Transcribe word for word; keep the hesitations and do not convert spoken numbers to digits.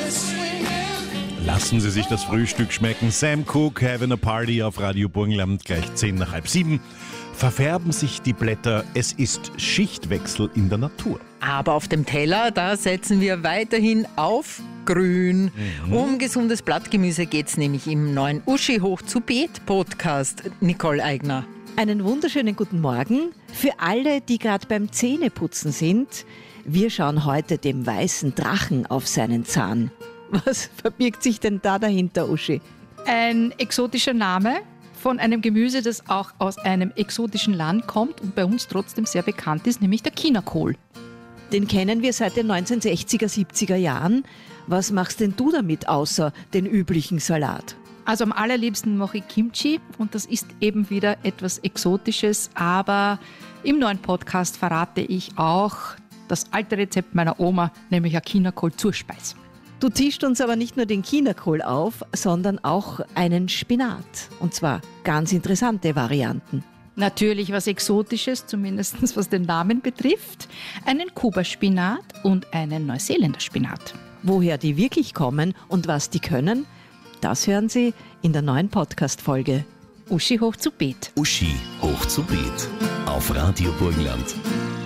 Lassen Sie sich das Frühstück schmecken. Sam Cooke, Having a Party auf Radio Burgenland, gleich zehn nach halb sieben. Verfärben sich die Blätter, es ist Schichtwechsel in der Natur. Aber auf dem Teller, da setzen wir weiterhin auf grün. Mhm. Um gesundes Blattgemüse geht's nämlich im neuen Uschi hoch zu Beet Podcast. Nicole Eigner. Einen wunderschönen guten Morgen für alle, die gerade beim Zähneputzen sind. Wir schauen heute dem weißen Drachen auf seinen Zahn. Was verbirgt sich denn da dahinter, Uschi? Ein exotischer Name von einem Gemüse, das auch aus einem exotischen Land kommt und bei uns trotzdem sehr bekannt ist, nämlich der Chinakohl. Den kennen wir seit den neunzehnhundertsechziger, siebziger Jahren. Was machst denn du damit außer den üblichen Salat? Also am allerliebsten mache ich Kimchi und das ist eben wieder etwas Exotisches, aber im neuen Podcast verrate ich auch das alte Rezept meiner Oma, nämlich ein Chinakohl zur Speise. Du tischst uns aber nicht nur den Chinakohl auf, sondern auch einen Spinat. Und zwar ganz interessante Varianten. Natürlich was Exotisches, zumindest was den Namen betrifft. Einen Kuba-Spinat und einen Neuseeländer Spinat. Woher die wirklich kommen und was die können, das hören Sie in der neuen Podcast-Folge. Uschi hoch zu Beet. Uschi hoch zu Beet auf Radio Burgenland.